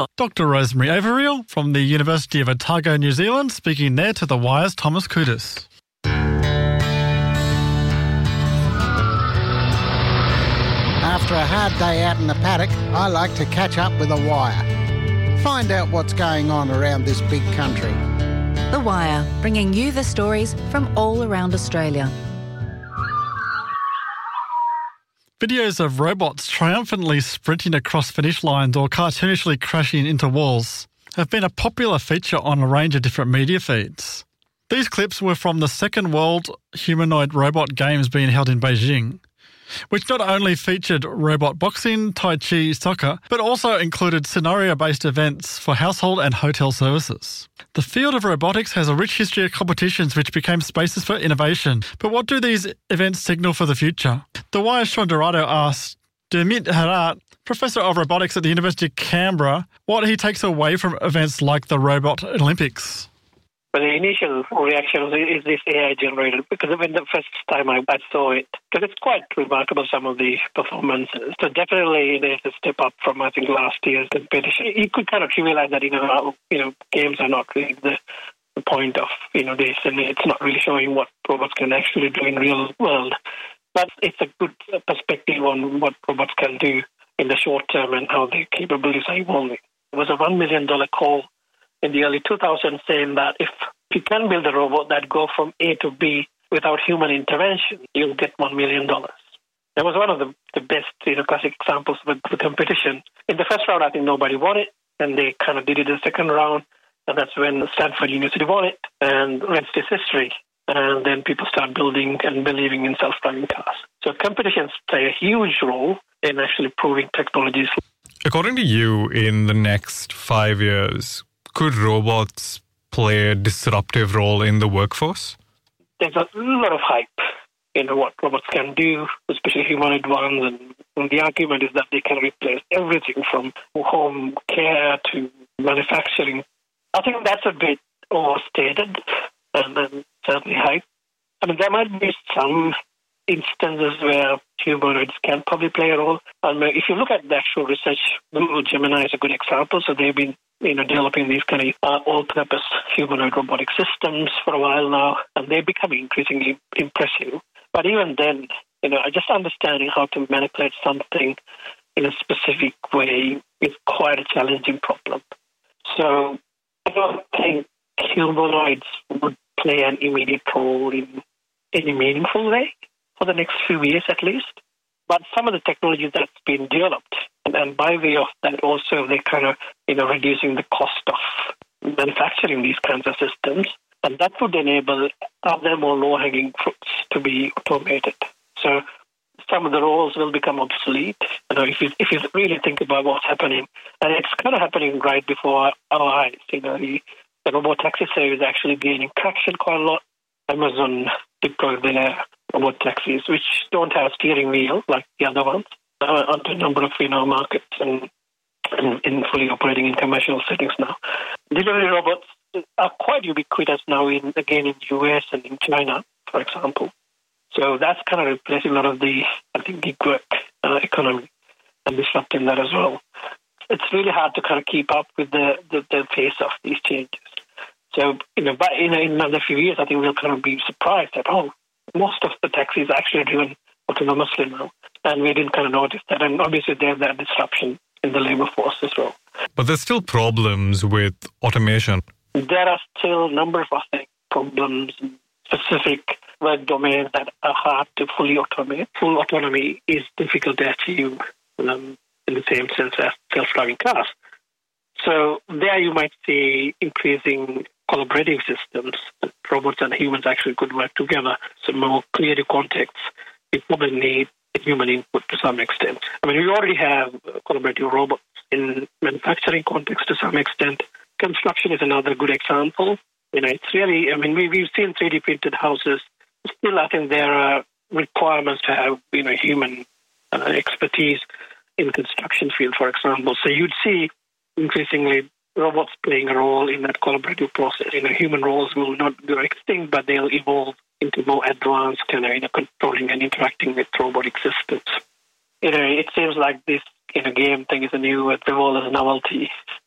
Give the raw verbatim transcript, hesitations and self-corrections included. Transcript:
Doctor Rosemary Averill from the University of Otago, New Zealand, speaking there to The Wire's Thomas Kudis. After a hard day out in the paddock, I like to catch up with The Wire. Find out what's going on around this big country. The Wire, bringing you the stories from all around Australia. Videos of robots triumphantly sprinting across finish lines or cartoonishly crashing into walls have been a popular feature on a range of different media feeds. These clips were from the Second World Humanoid Robot Games being held in Beijing, which not only featured robot boxing, tai chi, soccer, but also included scenario-based events for household and hotel services. The field of robotics has a rich history of competitions which became spaces for innovation. But what do these events signal for the future? The Wire's Sean Dorado asked Dermot Harat, Professor of Robotics at the University of Canberra, what he takes away from events like the Robot Olympics. But the initial reaction was, is this A I generated? Because when the first time I, I saw it, because it's quite remarkable, some of the performances. So definitely there's a step up from, I think, last year's competition. You could kind of realize that, you know, you know, games are not really the, the point of, you know, this, and it's not really showing what robots can actually do in real world. But it's a good perspective on what robots can do in the short term and how their capabilities are evolving. There was a one million dollars call in the early two thousands saying that if you can build a robot that go from A to B without human intervention, you'll get one million dollars. That was one of the, the best, you know, classic examples of the competition. In the first round, I think nobody won it, and they kind of did it in the second round, and that's when Stanford University won it, and the rest is history. And then people start building and believing in self-driving cars. So competitions play a huge role in actually proving technologies. According to you, in the next five years, could robots play a disruptive role in the workforce? There's a lot of hype in what robots can do, especially humanoid ones, and, and the argument is that they can replace everything from home care to manufacturing. I think that's a bit overstated and, and certainly hype. I mean, there might be some instances where humanoids can probably play a role. Um, if you look at the actual research, Google Gemini is a good example. So they've been you know, developing these kind of uh, all-purpose humanoid robotic systems for a while now, and they're becoming increasingly impressive. But even then, you know, just understanding how to manipulate something in a specific way is quite a challenging problem. So I don't think humanoids would play an immediate role in any meaningful way for the next few years at least. But some of the technologies that's been developed, and, and by way of that also, they're kind of, you know, reducing the cost of manufacturing these kinds of systems. And that would enable other more low-hanging fruits to be automated. So some of the roles will become obsolete. You know, if you, if you really think about what's happening, and it's kind of happening right before our eyes. You know, the, the robot taxi service is actually gaining traction quite a lot. Amazon deployed their robot taxis, which don't have a steering wheel like the other ones, uh, onto a number of you know markets and, and, and fully operating in commercial settings now. Delivery robots are quite ubiquitous now, in again in the U S and in China, for example. So that's kind of replacing a lot of the, I think, gig work uh, economy and disrupting that as well. It's really hard to kind of keep up with the, the, the pace of these changes. So, you know, but in, in another few years, I think we'll kind of be surprised that, oh, most of the taxis are actually driven autonomously now. And we didn't kind of notice that. And obviously there's that disruption in the labor force as well. But there's still problems with automation. There are still a number of I think, problems in specific work domains that are hard to fully automate. Full autonomy is difficult to achieve um, in the same sense as self-driving cars. So there you might see increasing collaborative systems. Robots and humans actually could work together. So more creative contexts, you probably need human input to some extent. I mean, we already have collaborative robots in manufacturing context to some extent. Construction is another good example. You know, it's really, I mean, we, we've seen three D printed houses. Still, I think there are requirements to have, you know, human uh, expertise in construction field, for example. So you'd see increasingly robots playing a role in that collaborative process. You know, human roles will not go extinct, but they'll evolve into more advanced kind of, you know, controlling and interacting with robotic systems. You know, it seems like this, you know, game thing is a new, it's all as a novelty.